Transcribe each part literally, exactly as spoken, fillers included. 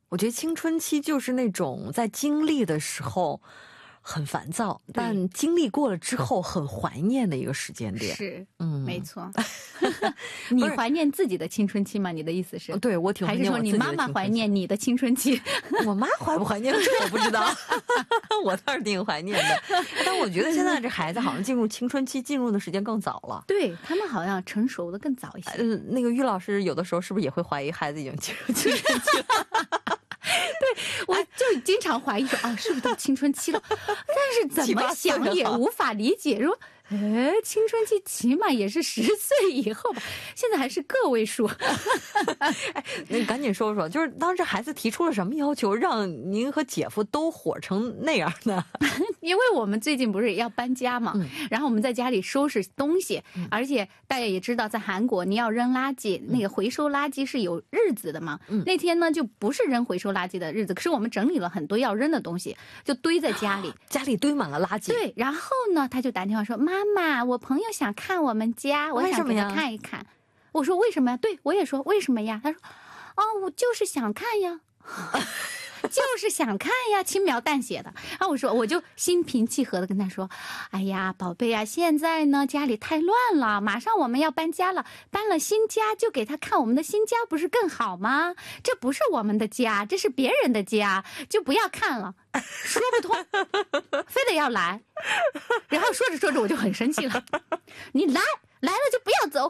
我觉得青春期就是那种在经历的时候很烦躁，但经历过了之后很怀念的一个时间点。 是， 嗯， 没错。你怀念自己的青春期吗？你的意思是？ 对，我挺怀念我自己的青春期。 还是说你妈妈怀念你的青春期？ 我妈怀不怀念这我不知道。我倒是挺怀念的。但我觉得现在这孩子好像进入青春期进入的时间更早了。 对，他们好像成熟的更早一些。 呃，那个于老师有的时候是不是也会怀疑孩子已经进入青春期了？ 对，我就经常怀疑说啊，是不是到青春期了？但是怎么想也无法理解，说，哎，青春期起码也是十岁以后吧，现在还是个位数。 哎，你赶紧说说，就是当时孩子提出了什么要求，让您和姐夫都火成那样的？ 因为我们最近不是要搬家嘛，嗯、然后我们在家里收拾东西，嗯、而且大家也知道，在韩国你要扔垃圾，嗯、那个回收垃圾是有日子的嘛。嗯、那天呢就不是扔回收垃圾的日子，可是我们整理了很多要扔的东西，就堆在家里， 家里堆满了垃圾。 对，然后呢，他就打电话说：“妈妈，我朋友想看我们家，我想给他看一看。”我说：“为什么呀？”对，我也说：“为什么呀？”他说：“哦，我就是想看呀。”就是想看呀，轻描淡写的。然后我说，我就心平气和的跟他说：“哎呀，宝贝呀，现在呢家里太乱了，马上我们要搬家了，搬了新家就给他看我们的新家，不是更好吗？这不是我们的家，这是别人的家，就不要看了。”说不通，非得要来。然后说着说着我就很生气了，你来来了就不要走。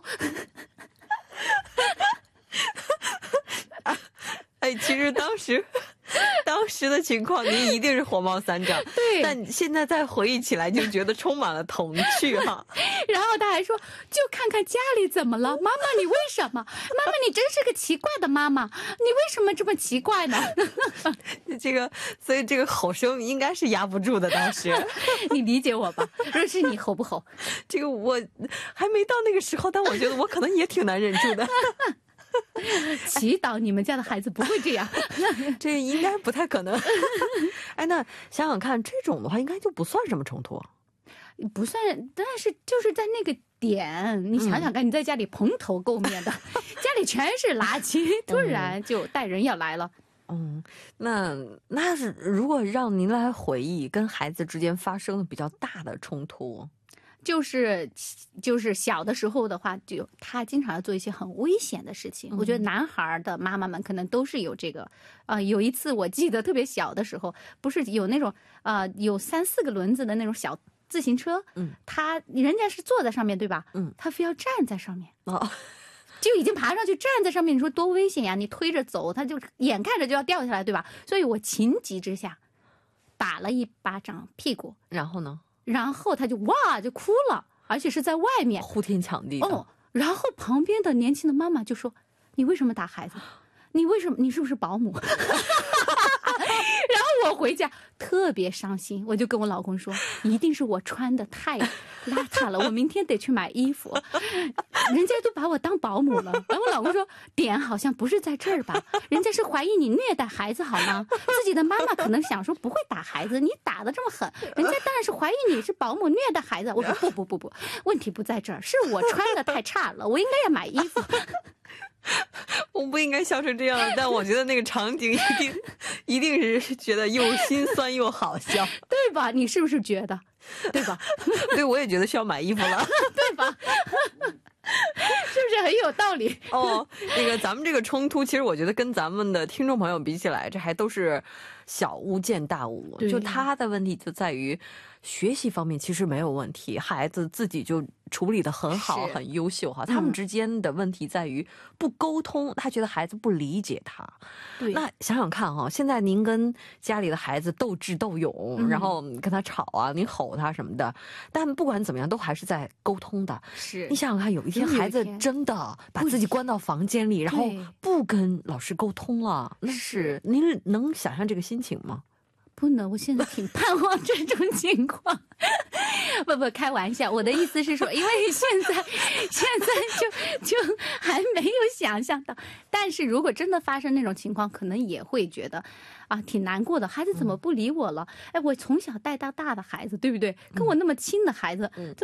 哎，其实当时当时的情况您一定是火冒三丈， 对， 但现在再回忆起来就觉得充满了童趣哈。 然后他还说，就看看家里怎么了，妈妈你为什么？妈妈你真是个奇怪的妈妈，你为什么这么奇怪呢？ 这个，所以这个吼声应该是压不住的。当时你理解我吧？若是你吼不吼？ 这个我还没到那个时候，但我觉得我可能也挺难忍住的。 祈祷你们家的孩子不会这样。 这应该不太可能。哎，那想想看，这种的话应该就不算什么冲突， 不算，但是就是在那个点，你想想看，你在家里蓬头垢面的，嗯、家里全是垃圾，突然就带人要来了。 嗯，那那是如果让您来回忆跟孩子之间发生的比较大的冲突。 就是就是小的时候的话，就他经常要做一些很危险的事情。嗯、我觉得男孩的妈妈们可能都是有这个。呃，有一次我记得特别小的时候，不是有那种呃有三四个轮子的那种小自行车，嗯，他人家是坐在上面对吧？嗯，他非要站在上面。哦。就已经爬上去站在上面，你说多危险呀！你推着走，他就眼看着就要掉下来，对吧？所以我情急之下打了一巴掌屁股， 然后呢？ 然后他就哇就哭了，而且是在外面呼天抢地的。 哦，然后旁边的年轻的妈妈就说：“你为什么打孩子？你为什么？你是不是保姆？”然后我回家特别伤心，我就跟我老公说：“一定是我穿的太邋遢了，我明天得去买衣服。人家都把我当保姆了。”然后我老公说：“点好像不是在这儿吧？人家是怀疑你虐待孩子好吗？自己的妈妈可能想说不会打孩子，你打得这么狠，人家当然是怀疑你是保姆虐待孩子。”我说：“不不不不，问题不在这儿，是我穿的太差了，我应该要买衣服。” 我不应该笑成这样，但我觉得那个场景一定一定是觉得又心酸又好笑， 对吧？你是不是觉得？对吧？ 对，我也觉得需要买衣服了， 对吧？是不是很有道理？ 哦，那个咱们这个冲突，其实我觉得跟咱们的听众朋友比起来，这还都是小巫见大巫。就他的问题就在于学习方面其实没有问题，孩子自己就处理得很好，很优秀哈。他们之间的问题在于不沟通，他觉得孩子不理解他。对，那想想看哈，现在您跟家里的孩子斗智斗勇，嗯、然后跟他吵啊，你吼他什么的，但不管怎么样，都还是在沟通的。是，你想想看，有一天孩子真的把自己关到房间里，然后不跟老师沟通了，那是您能想象这个心情吗？ 不能，我现在挺盼望这种情况。不不，开玩笑，我的意思是说，因为现在现在就就还没有想象到，但是如果真的发生那种情况，可能也会觉得啊挺难过的，孩子怎么不理我了？嗯、哎，我从小带到大的孩子，对不对？跟我那么亲的孩子，嗯